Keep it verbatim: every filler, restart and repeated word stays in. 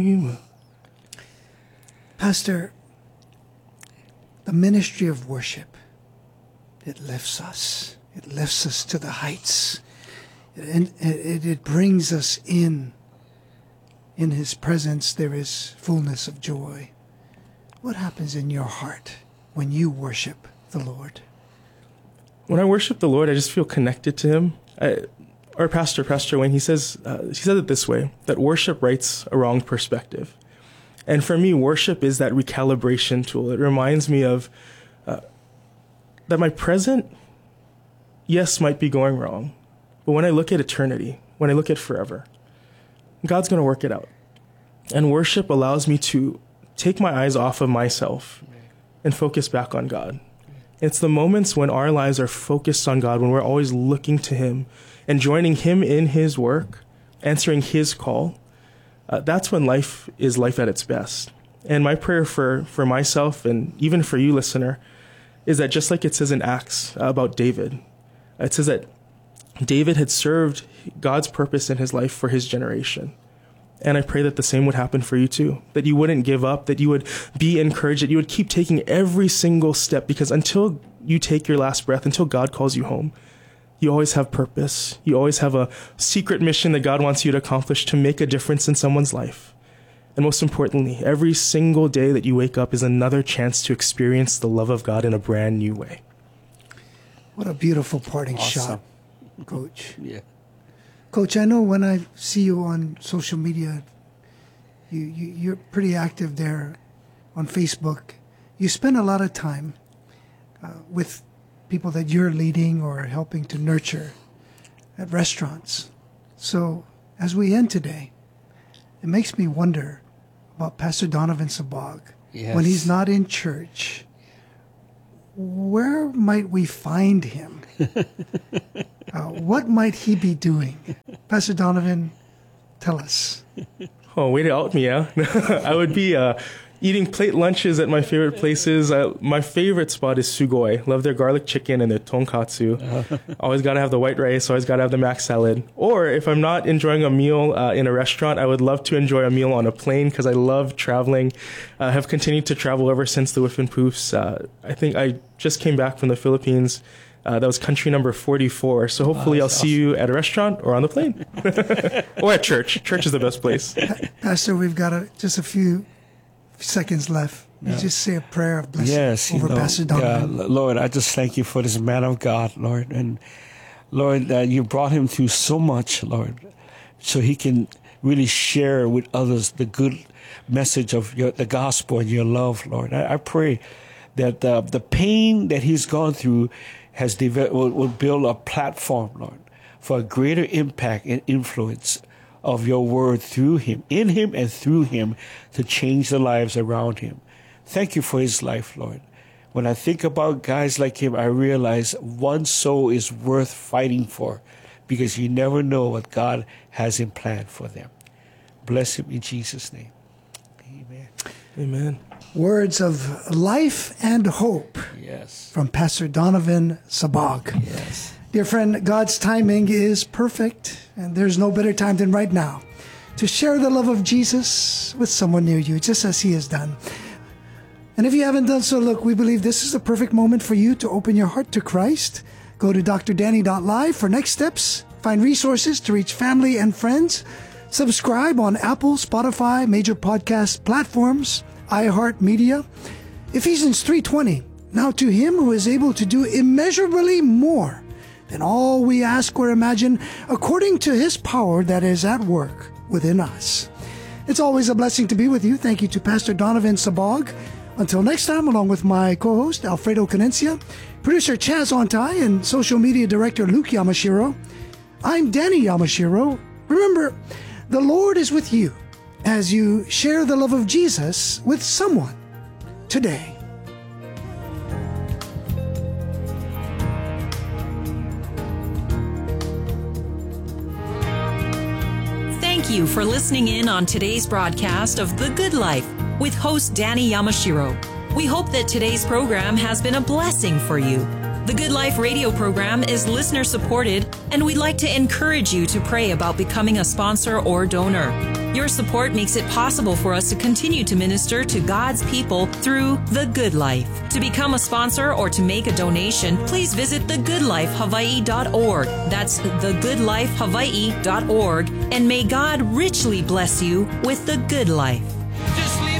Pastor, the ministry of worship, it lifts us. It lifts us to the heights. And it, it brings us in. In His presence, there is fullness of joy. What happens in your heart when you worship the Lord? When I worship the Lord, I just feel connected to Him. I, our pastor, Pastor Wayne, he says, uh, he said it this way, that worship rights a wrong perspective. And for me, worship is that recalibration tool. It reminds me of uh, that my present, yes, might be going wrong. But when I look at eternity, when I look at forever, God's going to work it out. And worship allows me to take my eyes off of myself and focus back on God. It's the moments when our lives are focused on God, when we're always looking to Him and joining Him in His work, answering His call. Uh, that's when life is life at its best. And my prayer for, for myself and even for you, listener, is that just like it says in Acts about David, it says that David had served God's purpose in his life for his generation. And I pray that the same would happen for you too, that you wouldn't give up, that you would be encouraged, that you would keep taking every single step, because until you take your last breath, until God calls you home, you always have purpose. You always have a secret mission that God wants you to accomplish to make a difference in someone's life. And most importantly, every single day that you wake up is another chance to experience the love of God in a brand new way. What a beautiful parting Awesome. shot, Coach. Yeah. Coach, I know when I see you on social media, you, you, you're pretty active there on Facebook. You spend a lot of time uh, with people that you're leading or helping to nurture at restaurants. So as we end today, it makes me wonder about Pastor Donovan Sabag. Yes. When he's not in church, where might we find him? uh, what might he be doing? Pastor Donovan, tell us. Oh, way to out me, yeah? I would be uh, eating plate lunches at my favorite places. Uh, my favorite spot is Sugoi. Love their garlic chicken and their tonkatsu. Always got to have the white rice. Always got to have the mac salad. Or if I'm not enjoying a meal uh, in a restaurant, I would love to enjoy a meal on a plane because I love traveling. I uh, have continued to travel ever since the Whiff and Poofs. Uh, I think I just came back from the Philippines. Uh, that was country number forty-four. So hopefully oh, I'll awesome. see you at a restaurant or on the plane. Or at church. Church is the best place. Pastor, we've got a, just a few seconds left. You yeah. just say a prayer of blessing yes, over you know, Pastor Donovan. God, Lord, I just thank you for this man of God, Lord. And Lord, that you brought him through so much, Lord, so he can really share with others the good message of your, the gospel and your love, Lord. I, I pray that uh, the pain that he's gone through has developed, will, will build a platform, Lord, for a greater impact and influence of your word through him, in him and through him, to change the lives around him. Thank you for his life, Lord. When I think about guys like him, I realize one soul is worth fighting for, because you never know what God has in plan for them. Bless him in Jesus' name. Amen. Amen. Words of life and hope. Yes. From Pastor Donovan Sabag. Yes. Dear friend, God's timing is perfect, and there's no better time than right now to share the love of Jesus with someone near you, just as he has done. And if you haven't done so, look, we believe this is the perfect moment for you to open your heart to Christ. Go to d r danny dot live for next steps. Find resources to reach family and friends. Subscribe on Apple, Spotify, major podcast platforms, iHeartMedia. Ephesians three twenty. Now to him who is able to do immeasurably more than all we ask or imagine, according to his power that is at work within us. It's always a blessing to be with you. Thank you to Pastor Donovan Sabag. Until next time, along with my co-host, Alfredo Canencia, producer Chaz Ontai, and social media director Luke Yamashiro, I'm Danny Yamashiro. Remember, the Lord is with you as you share the love of Jesus with someone today. Thank you for listening in on today's broadcast of The Good Life with host Danny Yamashiro. We hope that today's program has been a blessing for you. The Good Life radio program is listener supported, and we'd like to encourage you to pray about becoming a sponsor or donor. Your support makes it possible for us to continue to minister to God's people through The Good Life. To become a sponsor or to make a donation, please visit the good life hawaii dot org. That's the good life hawaii dot org. And may God richly bless you with the good life.